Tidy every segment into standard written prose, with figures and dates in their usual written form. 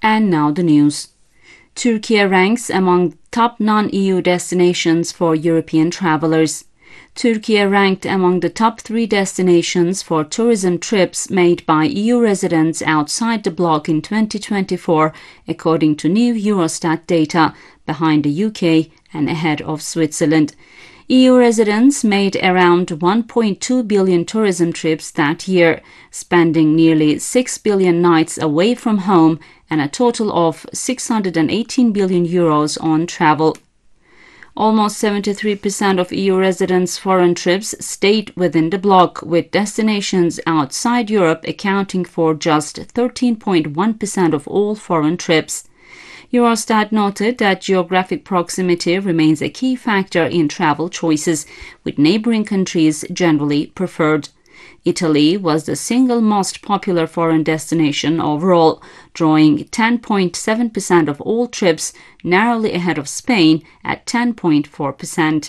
And now the news. Turkey ranks among top non-EU destinations for European travelers. Turkey ranked among the top 3 destinations for tourism trips made by EU residents outside the bloc in 2024, according to new Eurostat data, behind the UK and ahead of Switzerland. EU residents made around 1.2 billion tourism trips that year, spending nearly 6 billion nights away from home and a total of 618 billion euros on travel. Almost 73% of EU residents' foreign trips stayed within the bloc, with destinations outside Europe accounting for just 13.1% of all foreign trips. Eurostat noted that geographic proximity remains a key factor in travel choices, with neighboring countries generally preferred. Italy was the single most popular foreign destination overall, drawing 10.7% of all trips, narrowly ahead of Spain at 10.4%.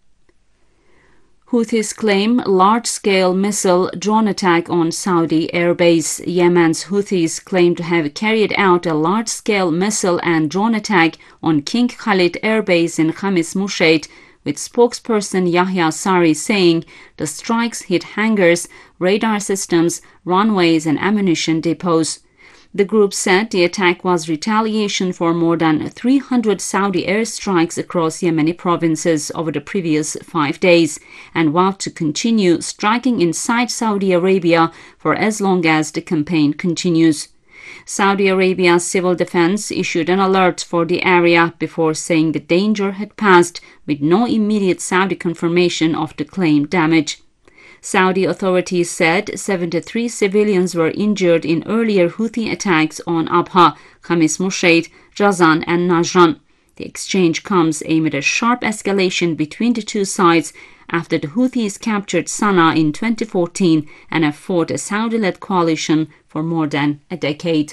Houthis claim large-scale missile drone attack on Saudi airbase. Yemen's Houthis claim to have carried out a large-scale missile and drone attack on King Khalid airbase in Khamis Mushaid, with spokesperson Yahya Sari saying the strikes hit hangars, radar systems, runways and ammunition depots. The group said the attack was retaliation for more than 300 Saudi airstrikes across Yemeni provinces over the previous 5 days, and vowed to continue striking inside Saudi Arabia for as long as the campaign continues. Saudi Arabia's civil defense issued an alert for the area before saying the danger had passed, with no immediate Saudi confirmation of the claimed damage. Saudi authorities said 73 civilians were injured in earlier Houthi attacks on Abha, Khamis Mushaid, Jazan and Najran. The exchange comes amid a sharp escalation between the two sides after the Houthis captured Sana'a in 2014 and have fought a Saudi-led coalition for more than a decade.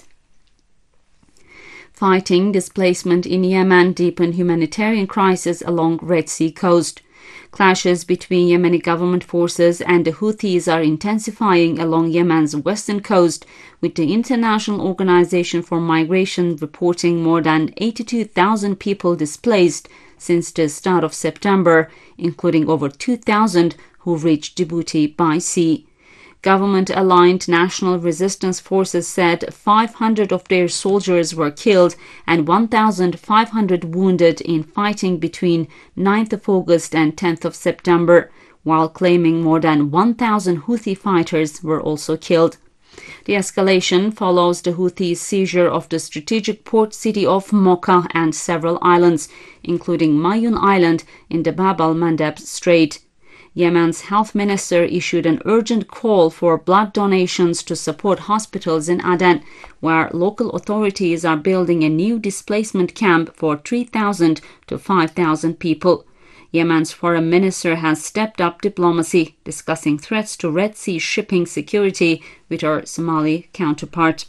Fighting displacement in Yemen deepened humanitarian crisis along Red Sea coast. Clashes between Yemeni government forces and the Houthis are intensifying along Yemen's western coast, with the International Organization for Migration reporting more than 82,000 people displaced since the start of September, including over 2,000 who reached Djibouti by sea. Government-aligned National Resistance Forces said 500 of their soldiers were killed and 1,500 wounded in fighting between 9th of August and 10th of September, while claiming more than 1,000 Houthi fighters were also killed. The escalation follows the Houthi seizure of the strategic port city of Mocha and several islands, including Mayun Island in the Bab al-Mandeb Strait. Yemen's health minister issued an urgent call for blood donations to support hospitals in Aden, where local authorities are building a new displacement camp for 3,000 to 5,000 people. Yemen's foreign minister has stepped up diplomacy, discussing threats to Red Sea shipping security with her Somali counterpart.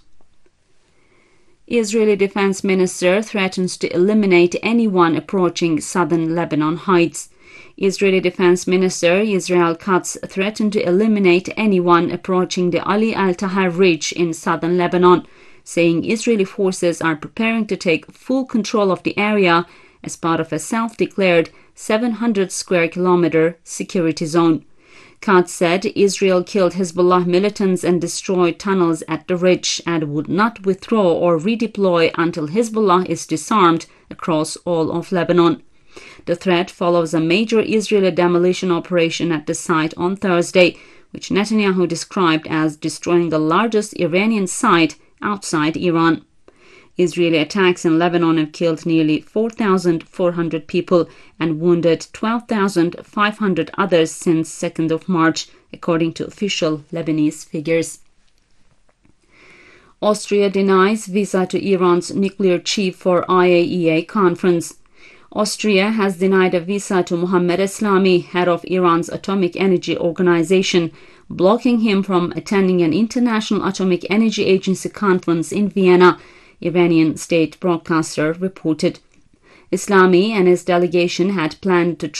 Israeli defense minister threatens to eliminate anyone approaching southern Lebanon heights. Israeli Defense Minister Israel Katz threatened to eliminate anyone approaching the Ali al-Tahar Ridge in southern Lebanon, saying Israeli forces are preparing to take full control of the area as part of a self-declared 700 square kilometer security zone. Katz said Israel killed Hezbollah militants and destroyed tunnels at the ridge and would not withdraw or redeploy until Hezbollah is disarmed across all of Lebanon. The threat follows a major Israeli demolition operation at the site on Thursday, which Netanyahu described as destroying the largest Iranian site outside Iran. Israeli attacks in Lebanon have killed nearly 4,400 people and wounded 12,500 others since 2nd of March, according to official Lebanese figures. Austria denies visa to Iran's nuclear chief for IAEA conference. Austria has denied a visa to Mohammad Eslami, head of Iran's Atomic Energy Organization, blocking him from attending an International Atomic Energy Agency conference in Vienna, Iranian state broadcaster reported. Eslami and his delegation had planned to